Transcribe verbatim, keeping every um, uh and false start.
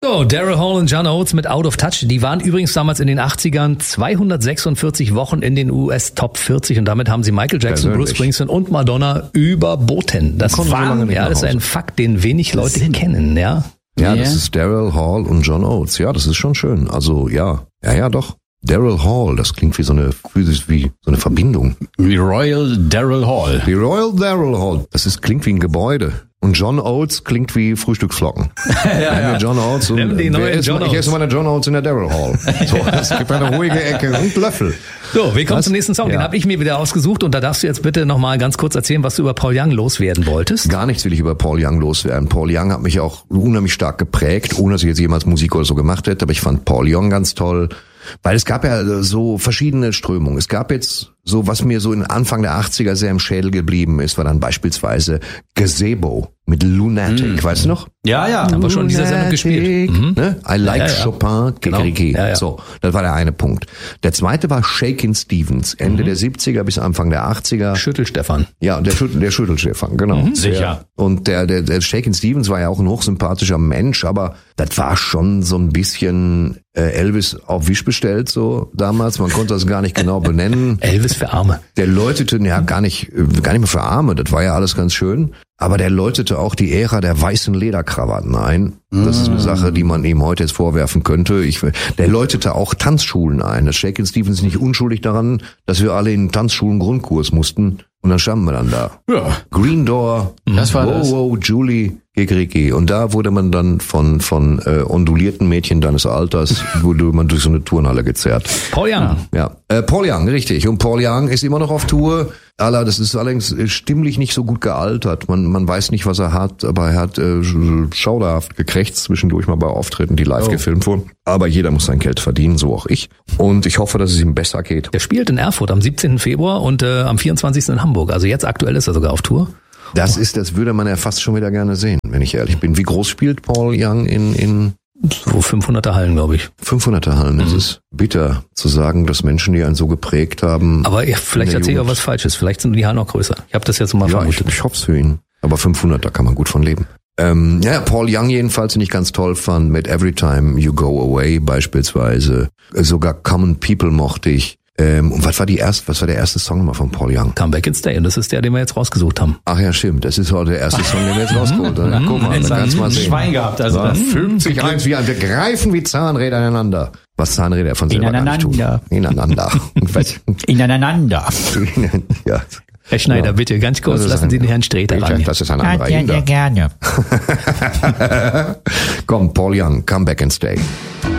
So, Daryl Hall und John Oates mit Out of Touch. Die waren übrigens damals in den achtzigern zweihundertsechsundvierzig Wochen in den U S Top vierzig und damit haben sie Michael Jackson, Persönlich. Bruce Springsteen und Madonna überboten. Das Kommen so lange war, nicht ja, nach das ist Hause. ein Fakt, den wenig Leute Sinn. kennen, ja. Ja, Ja. das ist Daryl Hall und John Oates. Ja, das ist schon schön. Also ja, ja, ja, doch. Daryl Hall, das klingt wie so eine, wie so eine Verbindung. Wie Royal Daryl Hall. Die Royal Daryl Hall, das ist, klingt wie ein Gebäude. Und John Oates klingt wie Frühstücksflocken. ja, ja. John Oates und Nimm die wer neuen ist, John ich Oates. esse meine John Oates in der Daryl Hall. So, es gibt eine ruhige Ecke und Löffel. So, wir kommen Was? zum nächsten Song. Den Ja. habe ich mir wieder ausgesucht und da darfst du jetzt bitte nochmal ganz kurz erzählen, was du über Paul Young loswerden wolltest. Gar nichts will ich über Paul Young loswerden. Paul Young hat mich auch unheimlich stark geprägt, ohne dass ich jetzt jemals Musik oder so gemacht hätte. Aber ich fand Paul Young ganz toll. Weil es gab ja so verschiedene Strömungen. Es gab jetzt so, was mir so in Anfang der achtziger sehr im Schädel geblieben ist, war dann beispielsweise Gazebo mit Lunatic, Mm. weißt du noch? Ja, ja. Haben wir schon in dieser Sendung gespielt. Mhm. Ne? I like Ja, ja, ja. Chopin, Genau. Gegricky. Ja, ja. So, das war der eine Punkt. Der zweite war Shakin' Stevens, Ende der siebziger bis Anfang der achtziger. Schüttel Stefan. Ja, der, Schüttel, der Schüttelstefan, genau. Sicher. Der, und der, der, der Shakin' Stevens war ja auch ein hochsympathischer Mensch, aber das war schon so ein bisschen äh, Elvis auf Wisch bestellt, so damals. Man konnte das gar nicht genau benennen. Elvis für Arme. Der läutete, ja, gar nicht, äh, gar nicht mehr für Arme, das war ja alles ganz schön. Aber der läutete auch die Ära der weißen Lederkrawatten ein. Das ist eine Sache, die man ihm heute jetzt vorwerfen könnte. Ich, der läutete auch Tanzschulen ein. Das Shakin' Stevens ist nicht unschuldig daran, dass wir alle in Tanzschulen Grundkurs mussten. Und dann standen wir dann da. Ja. Green Door, Das war wow, das. wow, Julie, Gegriki. Und da wurde man dann von von äh, ondulierten Mädchen deines Alters, wurde man durch so eine Turnhalle gezerrt. Paul Young. Ja, äh, Paul Young, richtig. Und Paul Young ist immer noch auf Tour. Allah, das ist allerdings äh, stimmlich nicht so gut gealtert. Man man weiß nicht, was er hat, aber er hat äh, schauderhaft gekrächzt zwischendurch mal bei Auftritten, die live Oh. gefilmt wurden. Aber jeder muss sein Geld verdienen, so auch ich. Und ich hoffe, dass es ihm besser geht. Der spielt in Erfurt am siebzehnten Februar und äh, am vierundzwanzigsten in Hamburg. Also jetzt aktuell ist er sogar auf Tour. Das ist, das würde man ja fast schon wieder gerne sehen, wenn ich ehrlich bin. Wie groß spielt Paul Young in in So fünfhunderter Hallen, glaube ich. fünfhunderter Hallen? Es ist bitter zu sagen, dass Menschen, die einen so geprägt haben. Aber ja, vielleicht in der erzähle ich auch Jugend- was Falsches. Vielleicht sind die Hallen noch größer. Ich habe das jetzt mal Ja, ich, vermutet. ich hoffe es für ihn. Aber fünfhundert, da kann man gut von leben. Ähm, ja, Paul Young jedenfalls, den ich ganz toll fand, mit Every Time You Go Away beispielsweise. Äh, Sogar Common People mochte ich. Ähm, und was war die erste, was war der erste Song mal von Paul Young? Come Back and Stay. Und das ist der, den wir jetzt rausgesucht haben. Ach ja, stimmt. Das ist heute der erste Song, den wir jetzt rausgeholt haben. Ja, guck mal, Jetzt da kannst du ein mal sehen. Schwein gehabt. Also Ja, das fügt sich eins wie ein, wir greifen wie Zahnräder ineinander. Was Zahnräder von selber gar nicht tun. Ineinander. Ineinander. Was? Ineinander. ja. Herr Schneider, Ja. bitte, ganz kurz, Das ist lassen ein- Sie den Herrn Streter ran. Das ist ein anderer Ja, ja, Inder. gerne. Komm, Paul Young, Come Back and Stay.